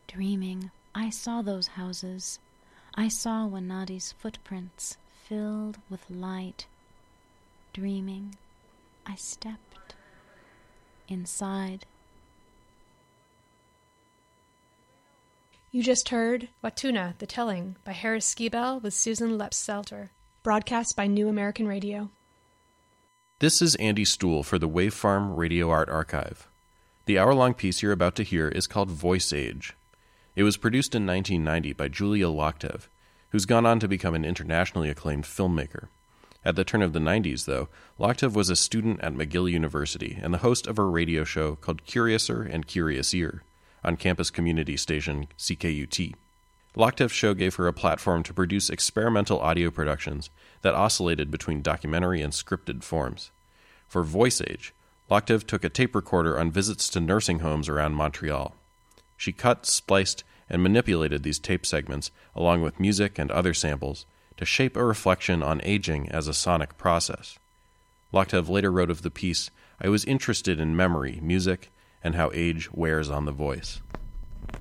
Dreaming, I saw those houses. I saw Wanadi's footprints filled with light. Dreaming, I stepped inside. You just heard Watuna, The Telling by Harris Skibell with Susan Lepselter. broadcast by New American Radio. This is Andy Stuhl for the Wave Farm Radio Art Archive. The hour-long piece you're about to hear is called Voice Age. It was produced in 1990 by Julia Loktev, who's gone on to become an internationally acclaimed filmmaker. At the turn of the 90s, though, Loktev was a student at McGill University and the host of a radio show called Curiouser and Curiousier on campus community station CKUT. Loktev's show gave her a platform to produce experimental audio productions that oscillated between documentary and scripted forms. For Voice Age, Loktev took a tape recorder on visits to nursing homes around Montreal. She cut, spliced, and manipulated these tape segments, along with music and other samples, to shape a reflection on aging as a sonic process. Loktev later wrote of the piece, "I was interested in memory, music, and how age wears on the voice."